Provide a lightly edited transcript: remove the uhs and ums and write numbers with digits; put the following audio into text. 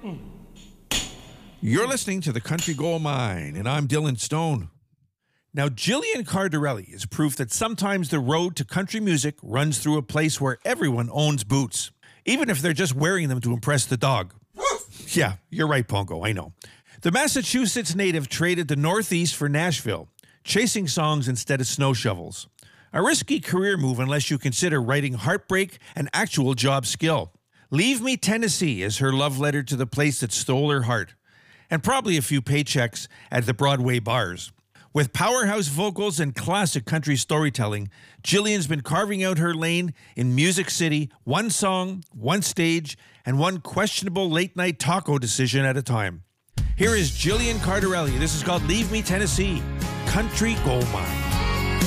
You're listening to the Country Gold Mine, and I'm Dylan Stone. Now, Jillian Cardarelli is proof that sometimes the road to country music runs through a place where everyone owns boots, even if they're just wearing them to impress the dog. Yeah, you're right, Pongo, I know. The Massachusetts native traded the Northeast for Nashville, chasing songs instead of snow shovels. A risky career move unless you consider writing heartbreak an actual job skill. Leave Me Tennessee is her love letter to the place that stole her heart, and probably a few paychecks at the Broadway bars. With powerhouse vocals and classic country storytelling, Jillian's been carving out her lane in Music City, one song, one stage, and one questionable late-night taco decision at a time. Here is Jillian Cardarelli. This is called Leave Me Tennessee, Country Gold Mine.